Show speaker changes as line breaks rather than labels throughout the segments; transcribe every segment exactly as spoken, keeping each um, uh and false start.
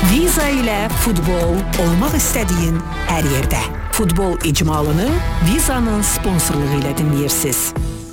Viza ilə futbol olmaq istədiyin hər yerdə. Futbol icmalını Viza'nın sponsorluğu ilə dinləyirsiniz.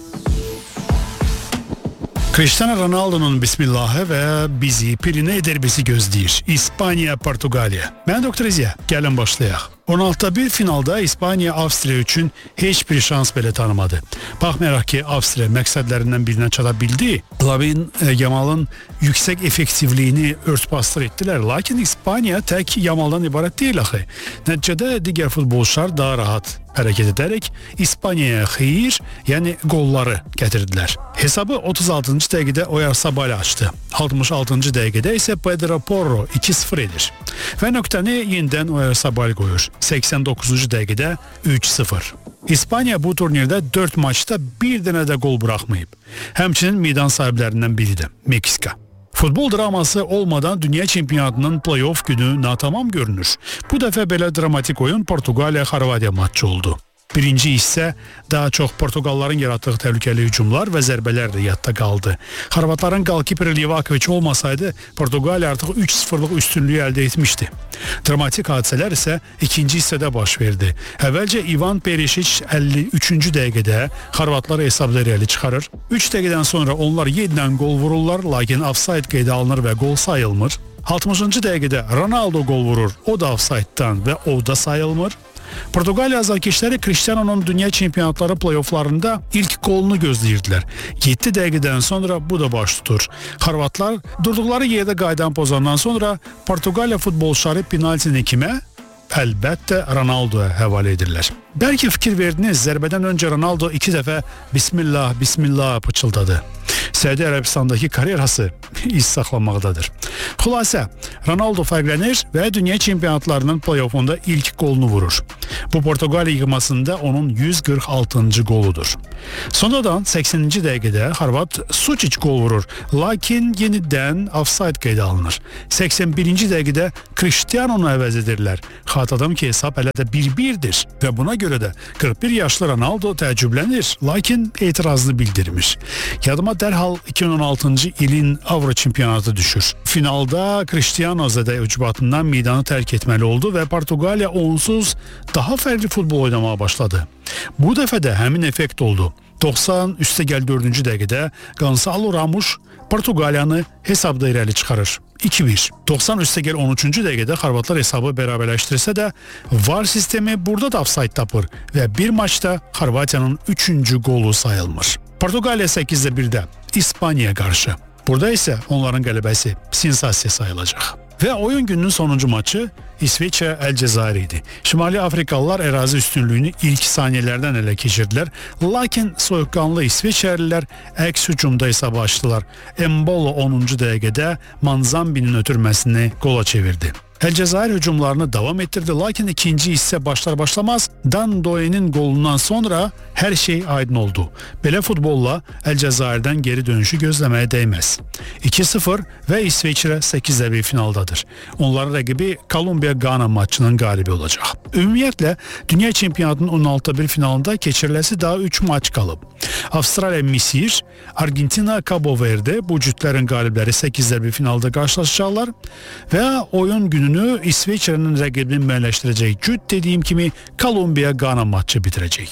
Cristiano Ronaldo'nun bismillahı və bizi Piriney derbisi gözləyir. İspaniya, Portuqaliya. Mən Doktor İziya, gəlin başlayaq. on altıda bir finalda İspaniya Avstriya üçün heç bir şans belə tanımadı. Baxmayaraq ki, Avstriya məqsədlərindən birinə çata bildi, Lamine Yamal'ın yüksək effektivliyini örtbasdır etdilər. Lakin İspaniya tək Yamal'dan ibarət deyil axı. Nəticədə digər futbolçular daha rahat hərəkət edərək İspaniyaya xeyir, yəni qolları gətirdilər. Hesabı otuz altıncı dəqiqədə Oyarzabal açdı. altmış altıncı dəqiqədə isə Pedro Porro iki sıfır edir. Və nöqtəni yenidən Oyarzabal qoyur. səksən doqquzuncu dəqiqədə üç sıfır. İspaniya bu turnirdə dörd maçda bir dənə də qol buraxmayıb. Həmçinin meydan sahiblərindən biridir, Meksika. Futbol draması olmadan dünya çempionatının play-off günü natamam görünür. Bu dəfə belə dramatik oyun Portuqaliya-Xorvatiya matçı oldu. Birinci hissə daha çox Portuqalların yaratdığı təhlükəli hücumlar və zərbələr də yadda qaldı. Xorvatların qalkiperi Livakovic olmasaydı, Portuqaliya artıq üç sıfırlıq üstünlüyü əldə etmişdi. Dramatik hadisələr isə ikinci hissədə baş verdi. Əvvəlcə Ivan Perisic əlli üçüncü dəqiqədə Xorvatlar hesabda irəli çıxarır. üç dəqiqədən sonra onlar yedidən gol vururlar, lakin ofsayd qeydə alınır və gol sayılmır. altmışıncı dəqiqədə Ronaldo gol vurur, o da ofsayddan və o da sayılmır. Portuqaliya azarkeşləri Cristiano'nun dünya çempionatları play-offlarında ilk golunu gözləyirdilər. yeddi dəqiqədən sonra bu da baş tutur. Xorvatlar durduqları yerdə qaydan pozandan sonra Portuqaliya futbolçuları penaltini kimə? Əlbəttə Ronaldo'ya həvalə edirlər. Bəlkə fikir verdiniz, zərbədən öncə Ronaldo iki dəfə Bismillah, Bismillah pıçıldadı. Səudi Ərəbistandakı karyerası iz saxlamaqdadır. Xülasə, Ronaldo fərqlənir və dünya çempionatlarının play-offunda ilk golunu vurur. Bu Portuqaliya yığmasında onun yüz qırx altıncı goludur. Sonradan səksəninci dəqiqədə Xorvat Sučić gol vurur, lakin yenidən ofsayd qeydə alınır. səksən birinci dəqiqədə Cristiano'nu əvəz edirlər. Xatırladım ki, hesab hələ də bir birdir və buna görə də qırx bir yaşlı Ronaldo təəccüblənir, lakin etirazını bildirmiş. Yadıma dərhal iki min on altıncı ilin Avro çempionatı düşür. Finalda Cristiano zədə ucbatından meydanı tərk etməli oldu və Portuqaliya onsuz daha fərqli futbol oynamağa başladı. Bu dəfə də həmin effekt oldu. doxsan üstə gəl dördüncü dəqiqədə Gonçalo Ramos Portuqaliyanı hesabda irəli çıxarır. iki bir. doxsan üstə gəl on üçüncü dəqiqədə Xorvatlar hesabı bərabərləşdirsə də VAR sistemi burada da ofsayd tapır və bir maçda Xorvatiyanın üçüncü golu sayılmır. Portuqaliya səkkizdə birdə İspaniya qarşı. Burada isə onların qələbəsi sensasiya sayılacaq. Və oyun gününün sonuncu maçı İsveçrə Əlcəzair idi. Şimali Afrikalılar ərazi üstünlüyünü ilk saniyələrdən ələ keçirdilər, lakin soyuqqanlı İsveçrəlilər əks hücumda hesabı açdılar. Embolo onuncu dəqiqədə Manzambinin ötürməsini qola çevirdi. Əlcəzair hücumlarını davam etdirdi, lakin ikinci hissə başlar başlamaz Dan Doye'nin qolundan sonra hər şey aydın oldu. Belə futbolla Əlcəzairdən geri dönüşü gözləməyə dəyməz. iki sıfır və İsveçrə səkizdə bir finaldadır. Onların rəqibi Kolumbiya-Qana maçının qalibi olacaq. Ümumiyyətlə, dünya çempionatının on altıda bir finalında keçiriləsi daha üç maç qalıb. Avstraliya-Misir, Argentina-Cabo Verde bu cütlərin qalibləri səkizdə bir finalda qarşılaşacaqlar və oyun günü İsveçrənin rəqibini müəyyənləşdirəcək cüt dediyim kimi Kolumbiya-Qana maçı bitirəcək.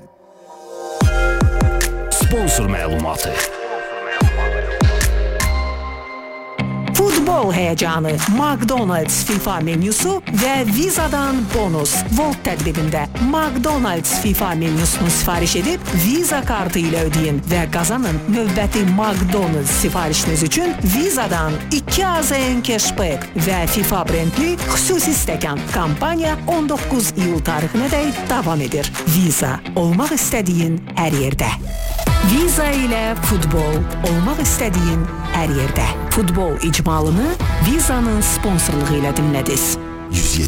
Sponsor məlumatı.
Futbol həyəcanı, McDonald's FIFA menüsü və Viza'dan bonus. Volt tədbirində McDonald's FIFA menüsünü sifariş edib Visa kartı ilə ödeyin və qazanın növbəti McDonald's sifarişiniz üçün Viza'dan iki azn cashback və FIFA brendli xüsusi stəkan. Kampaniya on doqquz iyul tarixinədək davam edir. Visa, olmaq istədiyin hər yerdə. Viza ilə futbol olmaq istədiyin hər yerdə. Futbol icmalını Viza'nın sponsorluğu ilə dinlədiniz.